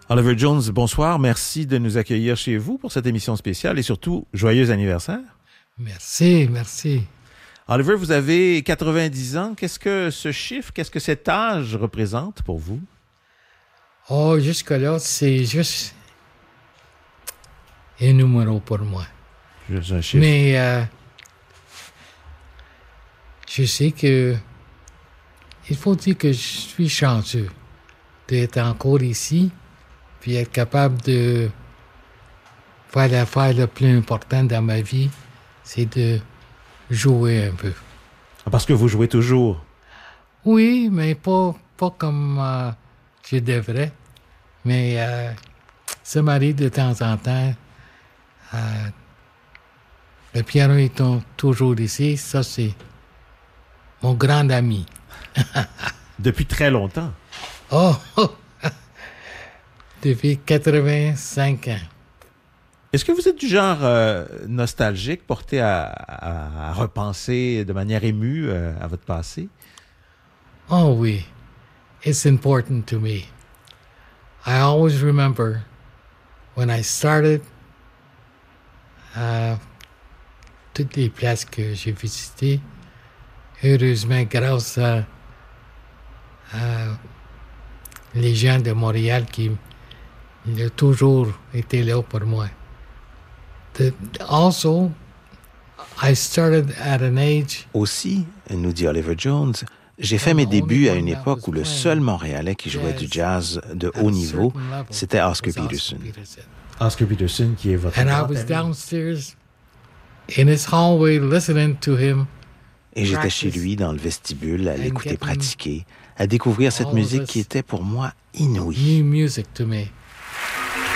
Oliver Jones, bonsoir. Merci de nous accueillir chez vous pour cette émission spéciale et surtout, joyeux anniversaire. Merci, merci. Oliver, vous avez 90 ans. Qu'est-ce que ce chiffre, qu'est-ce que cet âge représente pour vous? Oh, jusque-là, c'est juste un numéro pour moi. Juste un chiffre. Mais je sais que il faut dire que je suis chanceux d'être encore ici puis être capable de faire l'affaire la plus importante dans ma vie, c'est de jouer un peu. Parce que vous jouez toujours. Oui, mais pas comme je devrais. Mais ça m'arrive de temps en temps. Le piano est toujours ici. Ça, c'est mon grand ami. Depuis très longtemps. Oh! Depuis 85 ans. Est-ce que vous êtes du genre nostalgique, porté à repenser de manière émue à votre passé? Oh oui. It's important to me. I always remember when I started, toutes les places que j'ai visitées, heureusement grâce à les gens de Montréal qui ont toujours été là pour moi. Also, I started at an age. Aussi, nous dit Oliver Jones, j'ai fait mes débuts à une époque où le seul Montréalais qui jouait du jazz de haut niveau, c'était Oscar Peterson. Oscar Peterson, qui est votre And I grand was ami. downstairs in his hallway listening to him. Et j'étais chez lui dans le vestibule à l'écouter pratiquer, à découvrir cette musique qui était pour moi inouïe. New music to me.